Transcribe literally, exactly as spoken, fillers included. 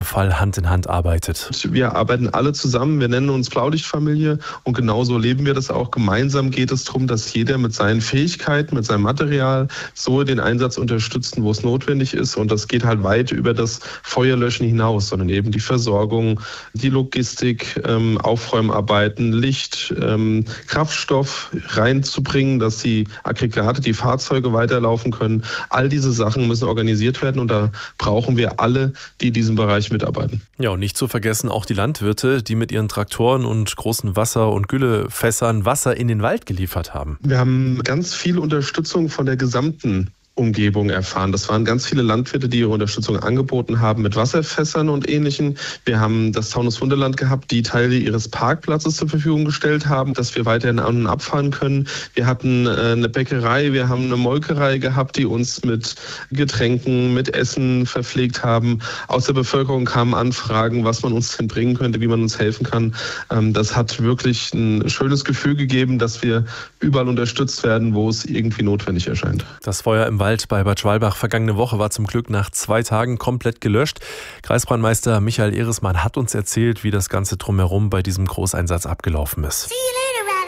Fall Hand in Hand arbeitet. Wir arbeiten alle zusammen, wir nennen uns Blaulichtfamilie und genauso leben wir das auch. Gemeinsam geht es darum, dass jeder mit seinen Fähigkeiten, mit seinem Material so den Einsatz unterstützt, wo es notwendig ist. Und das geht halt weit über das Feuerlöschen hinaus, sondern eben die Versorgung, die Logistik, ähm, Aufräumarbeiten, Licht, ähm, Kraftstoff reinzubringen, dass die Aggregate, die Fahrzeuge weiterlaufen können. All diese Sachen müssen organisiert werden und da brauchen wir alle, die in diesem Bereich mitarbeiten. Ja, und nicht zu vergessen auch die Landwirte, die mit ihren Traktoren und großen Wasser- und Güllefässern Wasser in den Wald geliefert haben. Wir haben ganz viel Unterstützung von der gesamten Umgebung erfahren. Das waren ganz viele Landwirte, die ihre Unterstützung angeboten haben mit Wasserfässern und Ähnlichem. Wir haben das Taunus-Wunderland gehabt, die Teile ihres Parkplatzes zur Verfügung gestellt haben, dass wir weiterhin an- und abfahren können. Wir hatten äh, eine Bäckerei, wir haben eine Molkerei gehabt, die uns mit Getränken, mit Essen verpflegt haben. Aus der Bevölkerung kamen Anfragen, was man uns denn bringen könnte, wie man uns helfen kann. Ähm, das hat wirklich ein schönes Gefühl gegeben, dass wir überall unterstützt werden, wo es irgendwie notwendig erscheint. Das Feuer im Wald bei Bad Schwalbach vergangene Woche war zum Glück nach zwei Tagen komplett gelöscht. Kreisbrandmeister Michael Ehresmann hat uns erzählt, wie das Ganze drumherum bei diesem Großeinsatz abgelaufen ist. Viele